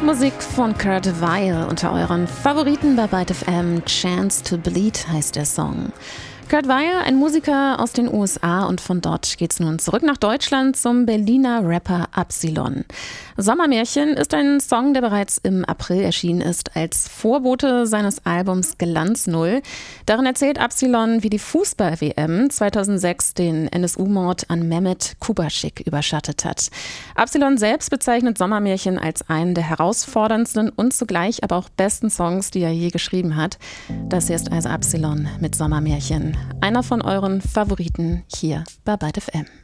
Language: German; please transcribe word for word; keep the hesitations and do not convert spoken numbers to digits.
Popmusik von Kurt Weill unter euren Favoriten bei Byte F M. Chance to Bleed heißt der Song. Kurt Weill, ein Musiker aus den U S A, und von dort geht's nun zurück nach Deutschland zum Berliner Rapper Absilon. Sommermärchen ist ein Song, der bereits im April erschienen ist, als Vorbote seines Albums Glanz Null. Darin erzählt Absilon, wie die Fußball-W M zweitausendsechs den N S U-Mord an Mehmet Kubaschik überschattet hat. Absilon selbst bezeichnet Sommermärchen als einen der herausforderndsten und zugleich aber auch besten Songs, die er je geschrieben hat. Das hier ist also Absilon mit Sommermärchen. Einer von euren Favoriten hier bei Byte F M.